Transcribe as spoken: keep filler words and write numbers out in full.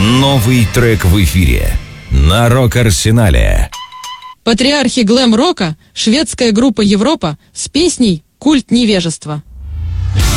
Новый трек в эфире на Рок-Арсенале. Патриархи глэм-рока, шведская группа «Европа» с песней «Культ невежества».